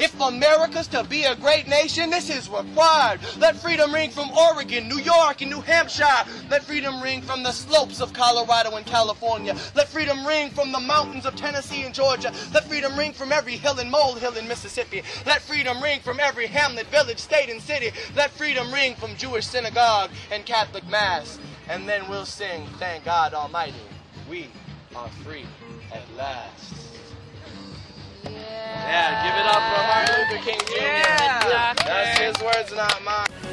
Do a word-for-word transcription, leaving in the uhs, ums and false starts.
If America's to be a great nation, this is required. Let freedom ring from Oregon, New York, and New Hampshire. Let freedom ring from the slopes of Colorado and California. Let freedom ring from the mountains of Tennessee and Georgia. Let freedom ring from every hill and molehill in Mississippi. Let freedom ring from every hamlet, village, state, and city. Let freedom ring from Jewish synagogue and Catholic mass. And then we'll sing, thank God Almighty, we are free at last. Yeah. Yeah, give it up for Martin Luther King Junior Yeah. That's his words, not mine.